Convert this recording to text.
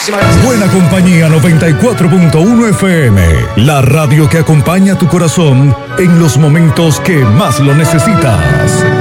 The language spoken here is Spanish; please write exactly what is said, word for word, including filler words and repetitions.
Muchísimas gracias. Buena Compañía noventa y cuatro punto uno F M, la radio que acompaña tu corazón en los momentos que más lo necesitas.